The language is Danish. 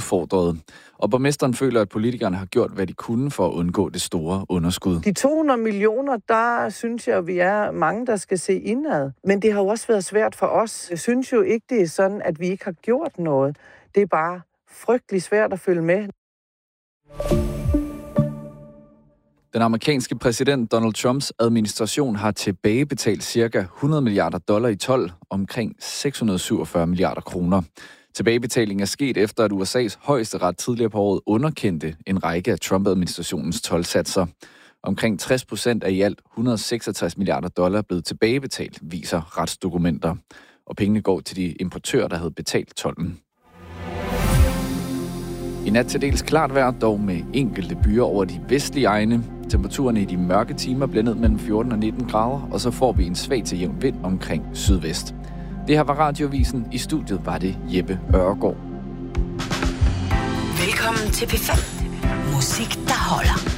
udfordrede. Og borgmesteren føler, at politikerne har gjort, hvad de kunne for at undgå det store underskud. De 200 millioner, der synes jeg, vi er mange, der skal se indad. Men det har jo også været svært for os. Jeg synes jo ikke, det er sådan, at vi ikke har gjort noget. Det er bare frygtelig svært at følge med. Den amerikanske præsident Donald Trumps administration har tilbagebetalt ca. $100 milliarder i told, omkring 647 milliarder kroner. Tilbagebetalingen er sket efter, at USA's højesteret tidligere på året underkendte en række af Trump-administrationens toldsatser. Omkring 60% af i alt $166 milliarder er blevet tilbagebetalt, viser retsdokumenter. Og pengene går til de importører, der havde betalt tolden. I nat til dels klart vejr, dog med enkelte byer over de vestlige egne. Temperaturen i de mørke timer bliver ned mellem 14 og 19 grader, og så får vi en svag til jævn vind omkring sydvest. Det her var Radiovisen. I studiet var det Jeppe Ørgaard. Velkommen til P5. Musik, der holder.